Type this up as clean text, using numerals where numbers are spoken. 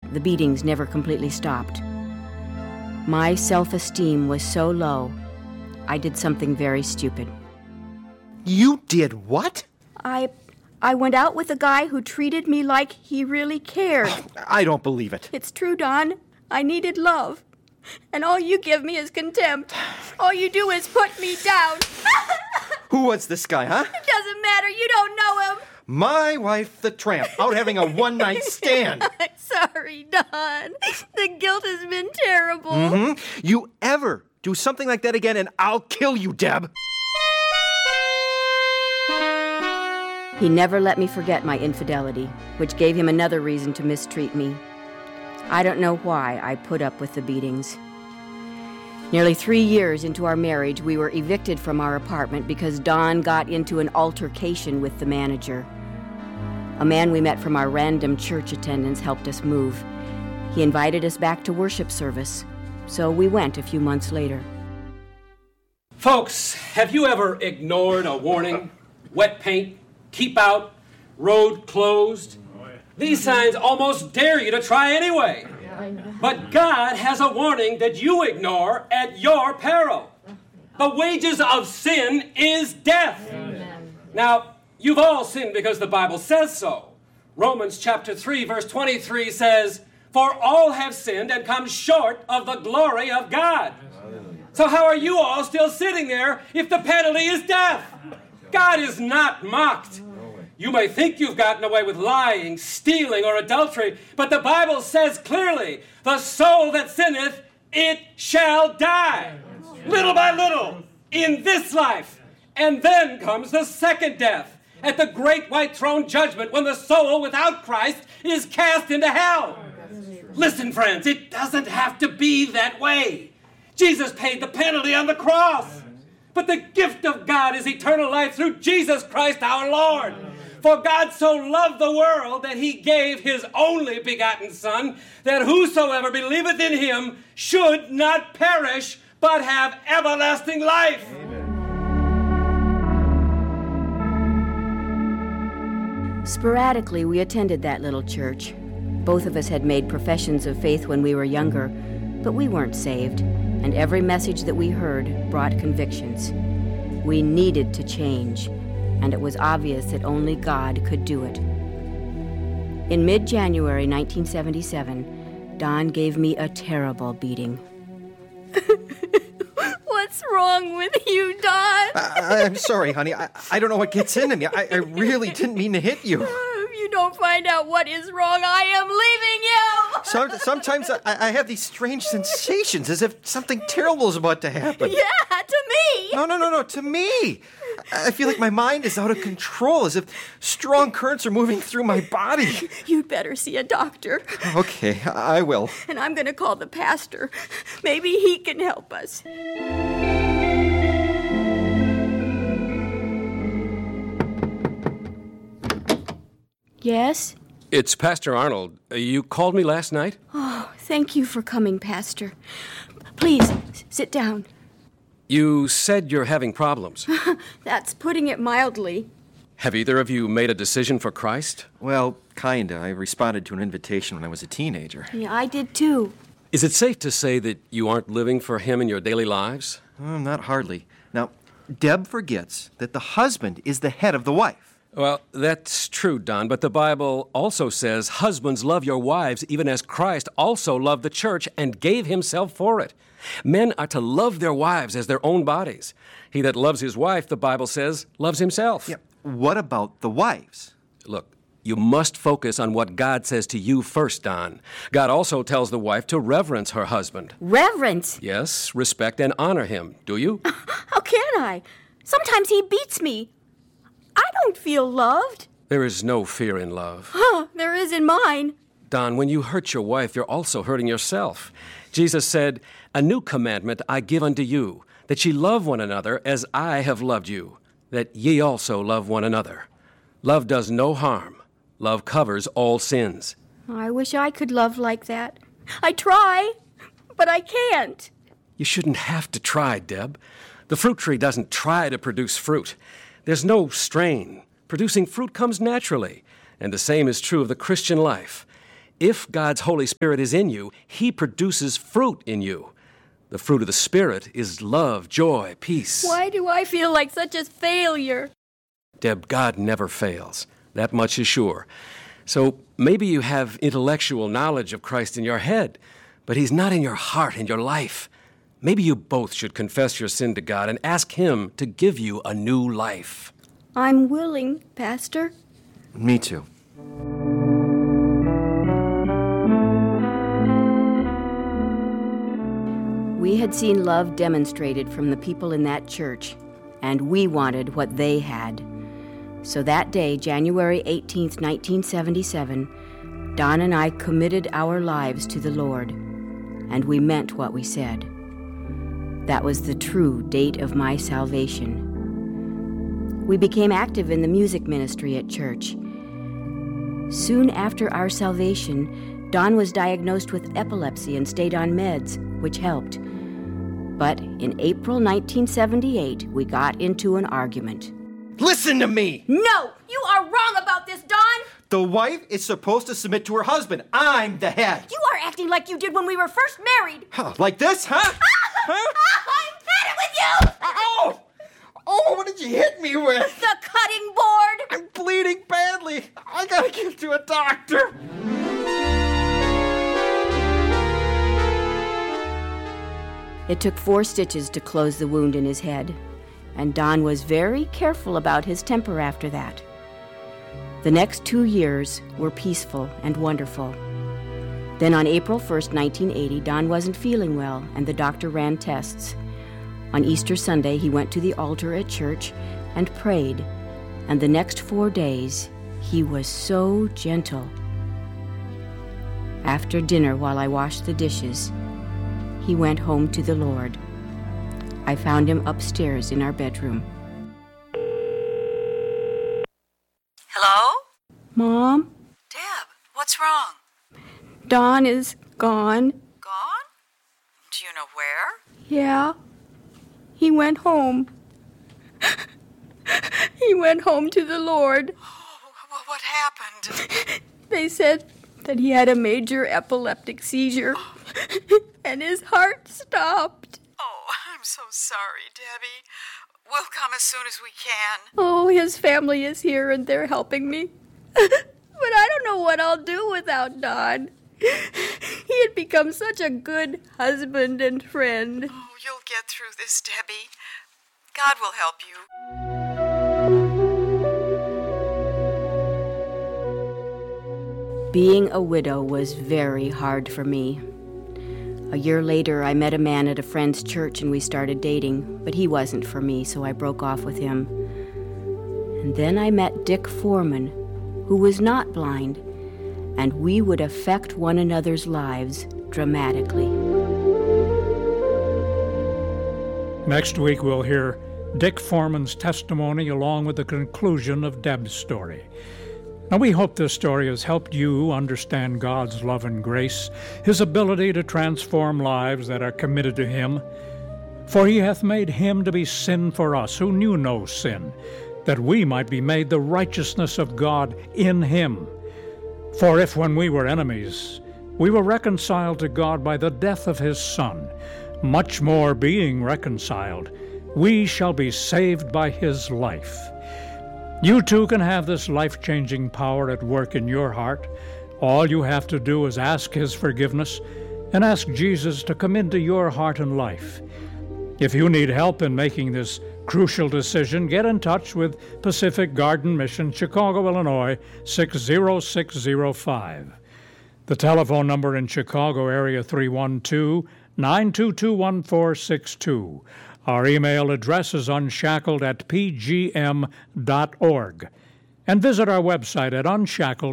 the beatings never completely stopped. My self-esteem was so low, I did something very stupid. You did what? I went out with a guy who treated me like he really cared. I don't believe it. It's true, Don. I needed love. And all you give me is contempt. All you do is put me down. Who was this guy, huh? It doesn't matter. You don't know him. My wife, the tramp, out having a one-night stand. I'm sorry, Don. The guilt has been terrible. Mm-hmm. You ever do something like that again, and I'll kill you, Deb. He never let me forget my infidelity, which gave him another reason to mistreat me. I don't know why I put up with the beatings. Nearly 3 years into our marriage, we were evicted from our apartment because Don got into an altercation with the manager. A man we met from our random church attendance helped us move. He invited us back to worship service, so we went a few months later. Folks, have you ever ignored a warning? Wet paint, keep out, road closed. These signs almost dare you to try anyway. But God has a warning that you ignore at your peril. The wages of sin is death. Amen. Now, you've all sinned because the Bible says so. Romans chapter 3, verse 23 says, "For all have sinned and come short of the glory of God." So how are you all still sitting there if the penalty is death? God is not mocked. You may think you've gotten away with lying, stealing, or adultery, but the Bible says clearly, the soul that sinneth, it shall die. Little by little, in this life. And then comes the second death, at the great white throne judgment, when the soul without Christ is cast into hell. Listen, friends, it doesn't have to be that way. Jesus paid the penalty on the cross. But the gift of God is eternal life through Jesus Christ our Lord. For God so loved the world that he gave his only begotten Son, that whosoever believeth in him should not perish, but have everlasting life. Amen. Sporadically, we attended that little church. Both of us had made professions of faith when we were younger, but we weren't saved, and every message that we heard brought convictions. We needed to change, and it was obvious that only God could do it. In mid-January 1977, Don gave me a terrible beating. What's wrong with you, Don? I'm sorry, honey. I don't know what gets into me. I really didn't mean to hit you. If you don't find out what is wrong, I am leaving you! Sometimes I have these strange sensations, as if something terrible is about to happen. Yeah, to me! No, to me! I feel like my mind is out of control, as if strong currents are moving through my body. You'd better see a doctor. Okay, I will. And I'm going to call the pastor. Maybe he can help us. Yes? It's Pastor Arnold. You called me last night? Oh, thank you for coming, Pastor. Please, sit down. You said you're having problems. That's putting it mildly. Have either of you made a decision for Christ? Well, kinda. I responded to an invitation when I was a teenager. Yeah, I did too. Is it safe to say that you aren't living for him in your daily lives? Not hardly. Now, Deb forgets that the husband is the head of the wife. Well, that's true, Don, but the Bible also says, "Husbands, love your wives, even as Christ also loved the church and gave himself for it." Men are to love their wives as their own bodies. He that loves his wife, the Bible says, loves himself. Yeah. What about the wives? Look, you must focus on what God says to you first, Don. God also tells the wife to reverence her husband. Reverence? Yes, respect and honor him. Do you? How can I? Sometimes he beats me. I don't feel loved. There is no fear in love. There is in mine. Don, when you hurt your wife, you're also hurting yourself. Jesus said, "A new commandment I give unto you, that ye love one another as I have loved you, that ye also love one another. Love does no harm. Love covers all sins." I wish I could love like that. I try, but I can't. You shouldn't have to try, Deb. The fruit tree doesn't try to produce fruit. There's no strain. Producing fruit comes naturally, and the same is true of the Christian life. if God's Holy Spirit is in you, He produces fruit in you. The fruit of the Spirit is love, joy, peace. Why do I feel like such a failure? Deb, God never fails. That much is sure. So maybe you have intellectual knowledge of Christ in your head, but He's not in your heart and your life. Maybe you both should confess your sin to God and ask Him to give you a new life. I'm willing, Pastor. Me too. We had seen love demonstrated from the people in that church, and we wanted what they had. So that day, January 18th, 1977, Don and I committed our lives to the Lord, and we meant what we said. That was the true date of my salvation. We became active in the music ministry at church. Soon after our salvation, Don was diagnosed with epilepsy and stayed on meds, which helped. But in April 1978, we got into an argument. Listen to me! No! You are wrong about this, Don! The wife is supposed to submit to her husband. I'm the head. You are acting like you did when we were first married. Huh, like this, huh? Huh? I'm had it with you! Oh! Oh, what did you hit me with? The cutting board! I'm bleeding badly. I gotta get to a doctor. It took 4 stitches to close the wound in his head, and Don was very careful about his temper after that. The next 2 years were peaceful and wonderful. Then on April 1st, 1980, Don wasn't feeling well, and the doctor ran tests. On Easter Sunday, he went to the altar at church and prayed, and the next 4 days, he was so gentle. After dinner, while I washed the dishes, he went home to the Lord. I found him upstairs in our bedroom. Hello? Mom, Deb, what's wrong? Don is gone. Gone? Do you know where? Yeah, he went home. He went home to the Lord. Oh, what happened? They said that he had a major epileptic seizure, and his heart stopped. Oh, I'm so sorry, Debbie. We'll come as soon as we can. Oh, his family is here, and they're helping me. But I don't know what I'll do without Don. He had become such a good husband and friend. Oh, you'll get through this, Debbie. God will help you. Being a widow was very hard for me. A year later, I met a man at a friend's church and we started dating, but he wasn't for me, so I broke off with him. And then I met Dick Foreman, who was not blind, and we would affect one another's lives dramatically. Next week, we'll hear Dick Foreman's testimony along with the conclusion of Deb's story. Now, we hope this story has helped you understand God's love and grace, His ability to transform lives that are committed to Him. For He hath made Him to be sin for us, who knew no sin, that we might be made the righteousness of God in Him. For if when we were enemies, we were reconciled to God by the death of His Son, much more being reconciled, we shall be saved by His life. You too can have this life-changing power at work in your heart. All you have to do is ask His forgiveness and ask Jesus to come into your heart and life. If you need help in making this crucial decision, get in touch with Pacific Garden Mission, Chicago, Illinois, 60605. The telephone number in Chicago area 312-922-1462. Our email address is unshackled@pgm.org. And visit our website at unshackled.org.